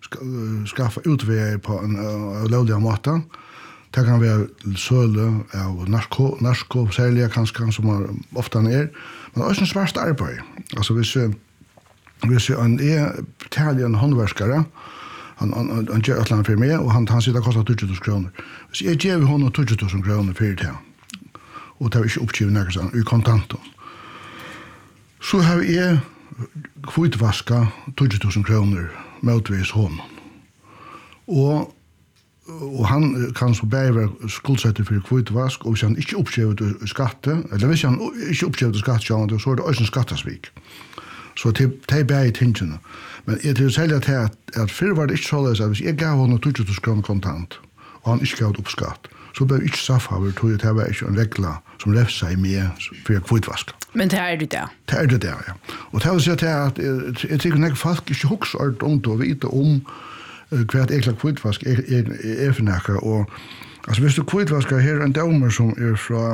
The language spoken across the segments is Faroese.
skaffa utvägar på en lovlig måte. Det kan være søle av narko særlig kanskje som ofte men også en svært arbeid. Altså hvis en betaler en håndverskere, han gjør et eller annet for meg, og han sitter og koster 20 000 kroner. Hvis jeg gjør honom 20 000 kroner for det, og det er ikke oppgivet nærmest i kontanten, så har jeg kvittvasket 20 000 kroner motvis honom. Og han kan så bare være skuldsetter for kvitvask, og hvis han ikke oppgivet skatte, eller hvis han ikke oppgivet skatte, så er det også en skattesvik. Så det er bare i tingene. Men jeg tror selv at før var det ikke så at hvis jeg gav honom 20 000 kroner kontant, og han ikke gav det opp skatt, så ble jeg ikke straffet, tror jeg det var ikke en regla som refser seg med for kvitvask. Men det er det der? Det er det der, ja. Og det vil si at jeg tror at folk ikke husker alt om det, og vite om hva et ekla kvitvask er for nækker. Og altså hvis du kvitvasker her en dømer som fra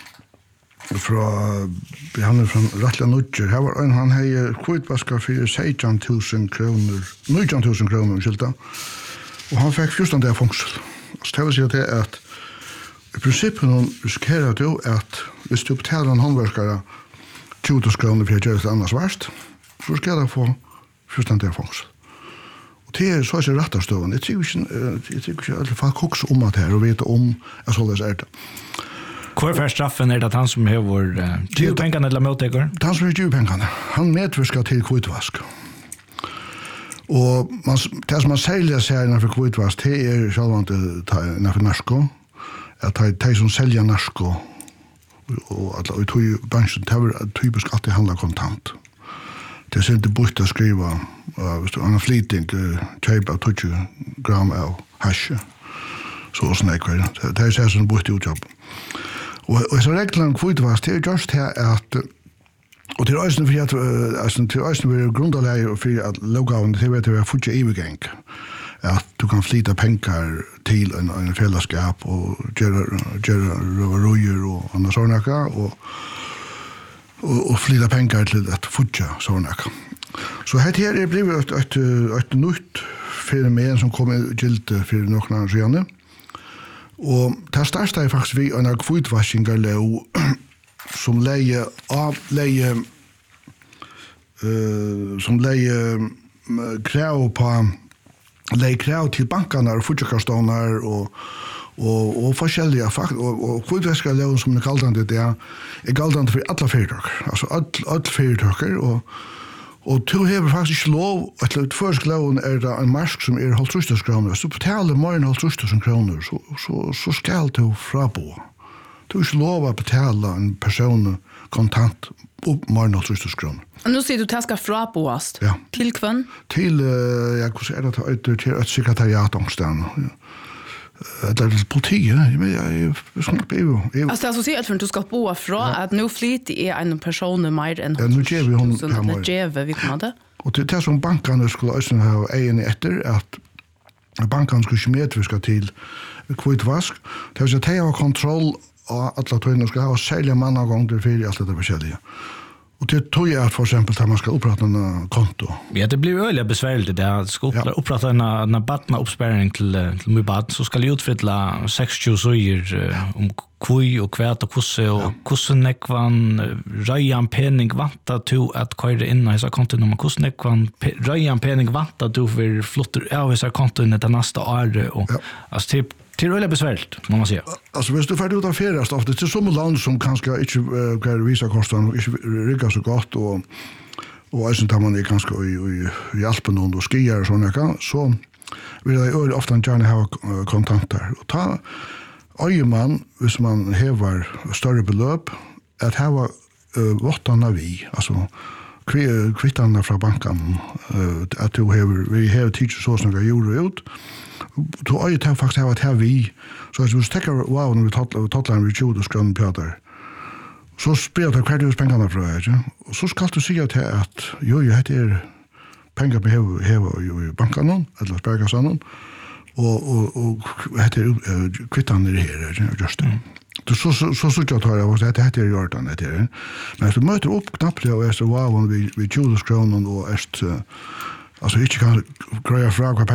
han fra Rattla Nudger. Her var han hei kvitvasker for 16 000 kroner, 19 000 kroner, skilta. Og han fikk 14 dager fengsel. Så det vil si at i prinsippet noen risikerer du at hvis du betaler en håndverkere 20 000 kroner for å gjøre det annars verst, så risikerer du få 14 dager fengsel. Og det er så ikke rettarstøven. Jeg tror ikke at folk husker om det her og vet om at så det er det. Hvor for straffen er det han som har givet pengene eller mottekker? Han som har givet pengene. Han medvirker til kvitvask. Og det som man sælger seg innenfor kvitvask, det er selvvann innenfor narko. At de som sælger narko, og i tog bransjen, det er typisk alltid handler kontant. Det er ikke bort å skrive, hvis du har en flyting, kjøpe 20 gram av hasje, så snakker det. Det er ikke sånn bort i utjobb. Og så reglene om kvitvask, det er just her at, og til øyne for at, til øyne for grunnleie for at lovgaven til å være fortsatt ivergang, at du kan flyta penger til en fellesskap og gjøre røverøyer og andre sånne, og flyta penger til et fortsatt sånne. Så her er blevet et nytt fenomen som kom i gilde for noen av siden. Og det største er faktisk vi en kvitvaskingslov som leier krav på krav til bankene og fortsattkarstoner og forskjellige og kvitvaskingslov som er galdende det er galdende for alle fyrtøkker, altså alle fyrtøkker og du har faktisk ikke lov, at utførsk loven er det en marsk som er 50 000 kroner. Hvis du betaler mer enn 50 000 kroner, så skal du frabo. Du har ikke lov å betale en person kontant opp mer enn 50 000 kroner. Og nå sier du at det skal fraboast. Ja. Til hvem? Til, hvordan er det, til et sekretariat omstand. Det er politiet. Altså det er så sier at du skal bo fra at nå flyter er en person mer enn 100 000. Ja, nå gjør vi henne her mer. Det gjør vi kommer det. Og det som bankene skulle også ha egen etter, at bankene skulle ikke medvirke til kvitvask. Det vil si at de har kontroll av alle tøyene og skal ha særlig mannagonger for alt det forskjellige. Och det tror jag att för exempel att man ska upprätta en konto. Ja, det blir öliga besvärligt det att ska upprätta en barna uppspärrning till min barn så ska det utfylla 60 såjer om kvui och kvärt och kusse och kussen nekvan röjan penning vanta to att köra in i så konto när man kussen nekvan röjan penning vanta to för flotter av så konto i det nästa år och alltså typ det är väldigt besvärligt, må man säga. Alltså, hvis du färdig ut av feriast ofta, det är som land som kanske inte kan visa kostnaden och inte riggar så gott och även tar man kanske i Alpen och skier och sådana, så vill jag ofta gärna ha kontanter. Och ta man, hvis man hävar större belöp, att häva våttarna vi, alltså kvittarna från banken, att vi har tidigt så som vi gjorde ut, då är det faktiskt att här vi så att vi stäcker wow när vi talar med Judas Grand Peter så spelar det kredit pengarna för det och så ska du säga att jo det är pengar behöver ju banken eller sparkassan och det är kvittan det här just det. Så jag tar det att det är gjort annat det. Men så möter upp knappt det och så wow vi Judas Grand och alltså inte kan greja fråga